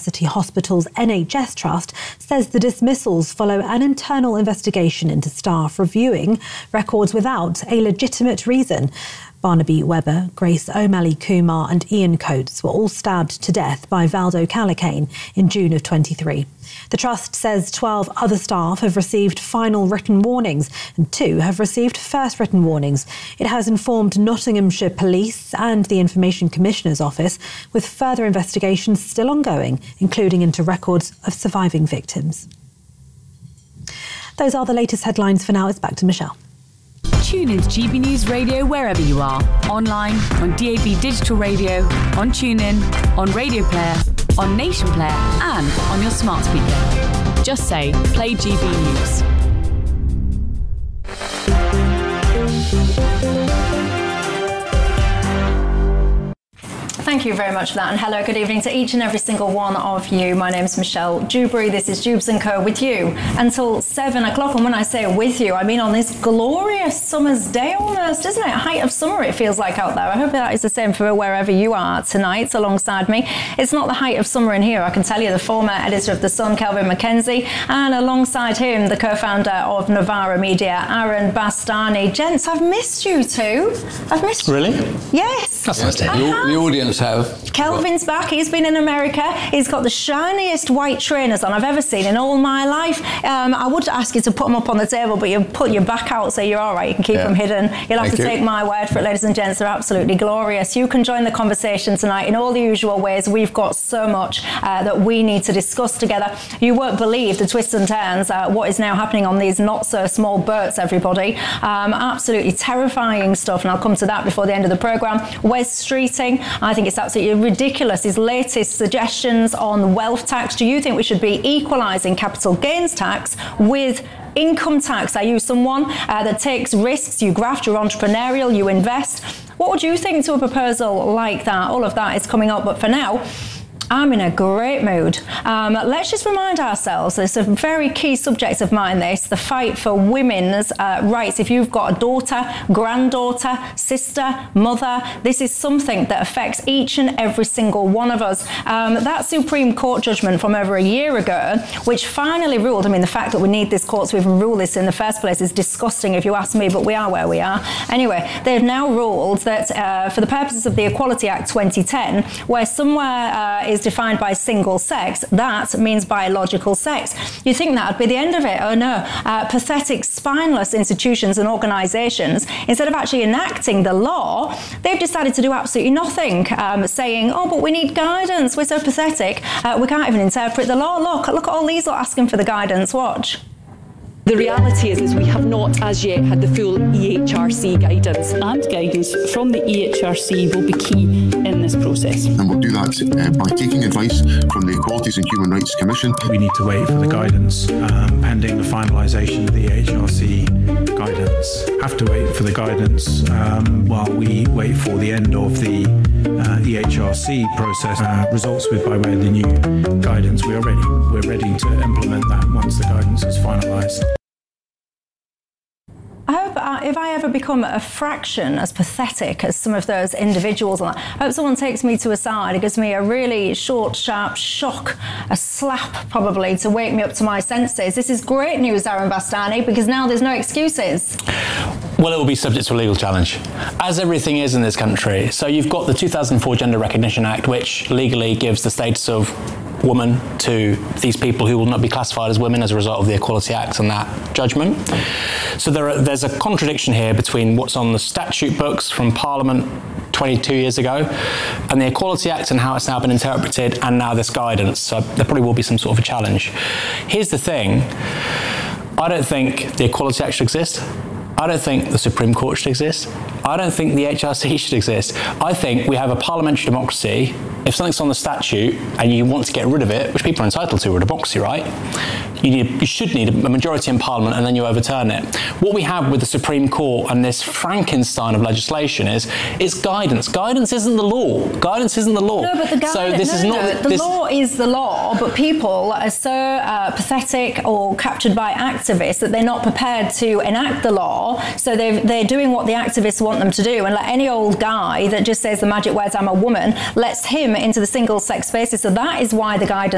University Hospitals NHS Trust says the dismissals follow an internal investigation into staff reviewing records without a legitimate reason. Barnaby Webber, Grace O'Malley Kumar and Ian Coates were all stabbed to death by Valdo Callicane in June of 23. The Trust says 12 other staff have received final written warnings and 2 have received first written warnings. It has informed Nottinghamshire Police and the Information Commissioner's Office, with further investigations still ongoing, including into records of surviving victims. Those are the latest headlines for now. It's back to Michelle. Tune into GB News Radio wherever you are. Online, on DAB Digital Radio, on TuneIn, on Radio Player, on Nation Player and on your smart speaker. Just say, play GB News. Thank you very much for that, and hello, good evening to each and every single one of you. My name is Michelle Dewberry. This is Dubes & Co with you until 7 o'clock, and when I say with you, I mean on this glorious summer's day almost, isn't it? Height of summer it feels like out there. I hope that is the same for wherever you are tonight alongside me. It's not the height of summer in here, I can tell you. The former editor of The Sun, Kelvin Mackenzie, and alongside him, the co-founder of Novara Media, Aaron Bastani. Gents, I've missed you too. I've missed you. Really? Yes. That's nice to hear. The audience have. Kelvin's back. He's been in America. He's got the shiniest white trainers on I've ever seen in all my life. I would ask you to put them up on the table, but you put your back out so you're all right. You can keep them hidden. You'll have to take my word for it, ladies and gents. They're absolutely glorious. You can join the conversation tonight in all the usual ways. We've got so much that we need to discuss together. You won't believe the twists and turns, what is now happening on these not so small boats, everybody. Absolutely terrifying stuff, and I'll come to that before the end of the programme. Wes Streeting, I think it's absolutely ridiculous. His latest suggestions on wealth tax. Do you think we should be equalising capital gains tax with income tax? Are you someone that takes risks? You graft, you're entrepreneurial, you invest. What would you think to a proposal like that? All of that is coming up, but for now, I'm in a great mood. Let's just remind ourselves, it's a very key subject of mine, this, the fight for women's rights. If you've got a daughter, granddaughter, sister, mother, this is something that affects each and every single one of us. That Supreme Court judgment from over a year ago, which finally ruled, I mean, the fact that we need this court to even rule this in the first place is disgusting if you ask me, but we are where we are. Anyway, they've now ruled that for the purposes of the Equality Act 2010, where somewhere is defined by single sex, that means biological sex. You think that would be the end of it? Oh no. Pathetic, spineless institutions and organisations, instead of actually enacting the law, they've decided to do absolutely nothing, saying, oh, but we need guidance. We're so pathetic. We can't even interpret the law. Look at all these lot asking for the guidance. Watch. The reality is we have not as yet had the full EHRC guidance. And guidance from the EHRC will be key in this process. And we'll do that by taking advice from the Equalities and Human Rights Commission. We need to wait for the guidance pending the finalisation of the EHRC guidance. Have to wait for the guidance while we wait for the end of the EHRC process results with by way of the new guidance. We're ready to implement that once the guidance is finalised. I hope if I ever become a fraction as pathetic as some of those individuals, I hope someone takes me to a side. It gives me a really short, sharp shock, a slap probably, to wake me up to my senses. This is great news, Aaron Bastani, because now there's no excuses. Well, it will be subject to a legal challenge, as everything is in this country. So you've got the 2004 Gender Recognition Act, which legally gives the status of woman to these people who will not be classified as women as a result of the Equality Act and that judgment. So there's a contradiction here between what's on the statute books from Parliament 22 years ago and the Equality Act and how it's now been interpreted, and now this guidance. So there probably will be some sort of a challenge. Here's the thing. I don't think the Equality Act should exist. I don't think the Supreme Court should exist. I don't think the HRC should exist. I think we have a parliamentary democracy. If something's on the statute and you want to get rid of it, which people are entitled to, we're a democracy, right? You should need a majority in Parliament, and then you overturn it. What we have with the Supreme Court and this Frankenstein of legislation is it's guidance. Guidance isn't the law. Guidance isn't the law. No, but the guidance, so this is not the law is the law, but people are so pathetic or captured by activists that they're not prepared to enact the law. So they're doing what the activists want them to do, and let any old guy that just says the magic words, I'm a woman, lets him into the single sex spaces. So that is why the guidance